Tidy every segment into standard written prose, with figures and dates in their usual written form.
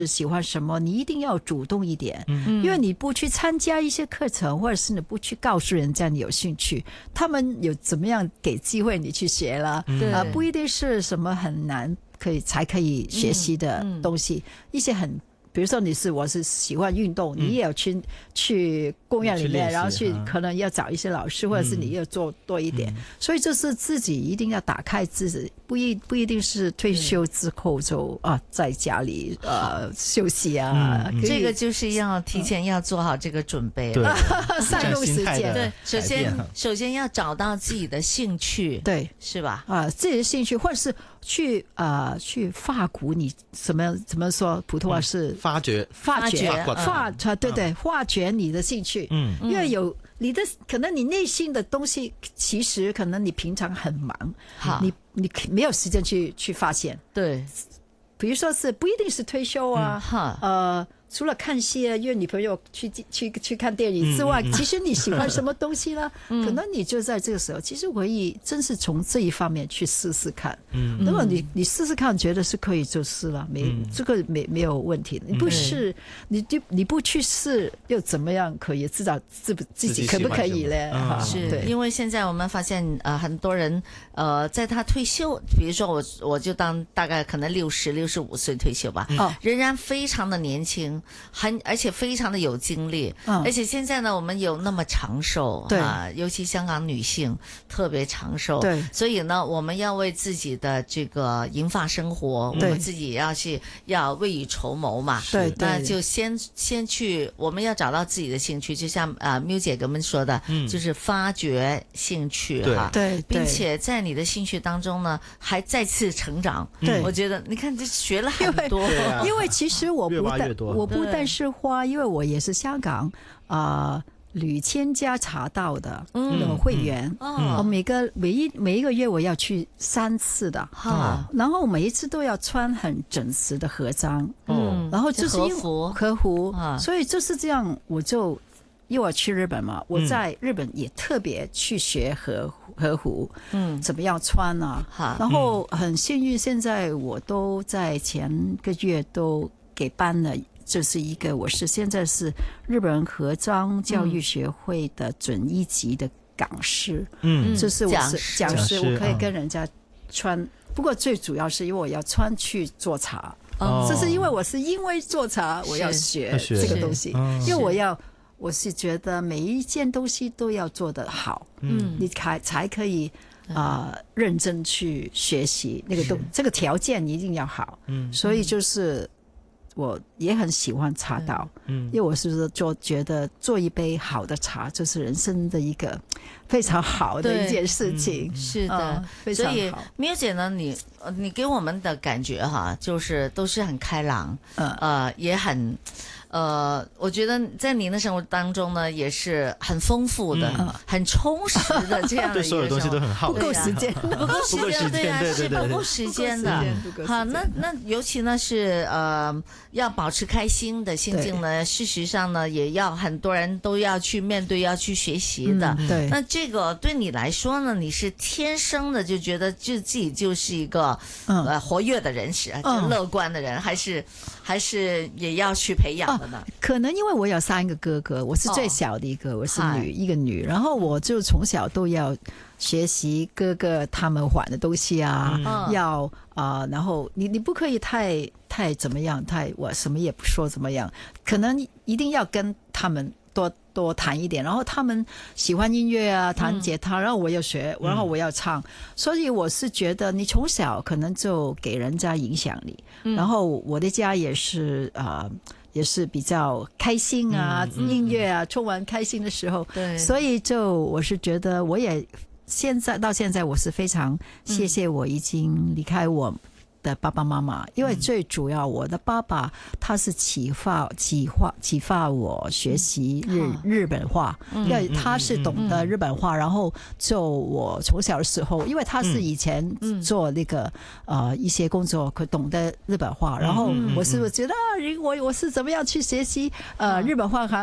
喜欢什么，你一定要主动一点，因为你不去参加一些课程，或者是你不去告诉人家你有兴趣，他们有怎么样给机会你去学了，不一定是什么很难才可以学习的东西，一些比如说我是喜欢运动，你也要去公园里面，然后可能要找一些老师，或者是你要做多一点，所以就是自己一定要打开自己，不一定是退休之后就在家里休息啊， 这个就是要提前要做好这个准备了， 善用时间。 对，首先要找到自己的兴趣， 对， 是吧？ 自己的兴趣，或者是去发掘你怎么说普通话是发掘对，发掘你的兴趣，因为有你的可能你内心的东西，其实可能你平常很忙，你没有时间去发现， 对， 比如说是不一定是退休除了看戏约女朋友去看电影之外，其实你喜欢什么东西呢？可能你就在这个时候，其实可以真是从这一方面去试试看。那么你试试看，觉得是可以就试了，这个没有问题。你不试，你不去试，又怎么样可以知道自己可不可以呢？ 是因为现在我们发现很多人在他退休，比如说我就当大概可能65岁退休吧，仍然非常的年轻。而且非常的有精力，而且现在呢，我们有那么长寿，尤其香港女性特别长寿， 对， 所以呢，我们要为自己的这个银发生活，我们自己要未雨绸缪嘛， 对， 那就先去，我们要找到自己的兴趣，就像缪姐给我们说的，就是发掘兴趣对， 并且在你的兴趣当中呢，还再次成长， 对， 我觉得你看这学了很多， 因为其实我不但是因为我也是香港旅千家茶道的会员，我每一个月我要去3次的，然后每一次都要穿很整齐的和装，然后就是和服，所以就是这样，因为我去日本嘛，我在日本也特别去学和服，怎么样穿啊，然后很幸运，现在我都在前个月都给颁了。就是我现在是日本和装教育学会的准1级的讲师，就是我是讲师，我可以跟人家穿，不过最主要是因为我要穿去做茶，这是因为我是因为做茶我要学这个东西，因为我是觉得每一件东西都要做得好，你才可以认真去学习这个条件一定要好，所以就是我也很喜欢茶道，因为我是觉得做一杯好的茶就是人生的一个非常好的一件事情， 是的，所以缪姐呢，你给我们的感觉就是都是很开朗，也很。我觉得在您的生活当中呢，也是很丰富的、很充实的这样的一个生活， 对所有东西都很好， 不够时间， 对啊，是不够时间的。好，那尤其呢是要保持开心的心境呢，事实上呢，也要很多人都要去面对、要去学习的。 对， 那这个对你来说呢，你是天生的就觉得自己就是一个活跃的人士，就乐观的人，还是也要去培养的呢？ 可能因为我有3个哥哥，我是最小的一个，我是一个女，然后我就从小都要学习哥哥他们玩的东西要然后你不可以太怎么样，我什么也不说怎么样，可能一定要跟他们多谈一点，然后他们喜欢音乐弹吉他，然后我要学，然后我要唱，所以我是觉得你从小可能就给人家影响你，然后我的家也是比较开心音乐充满开心的时候， 对， 所以我是觉得我也到现在我是非常谢谢我已经离开我的爸爸妈妈，因为最主要我的爸爸他是启发我学习日本话，因为他是懂得日本话，然后就我从小的时候，因为他是以前做那个一些工作可懂得日本话，然后我是觉得我是怎么样去学习日本话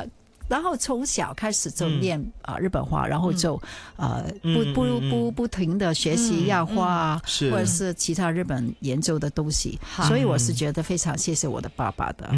然后从小开始就念日本话，然后就不停的学习亚花或者是其他日本研究的东西，所以我是觉得非常谢谢我的爸爸的。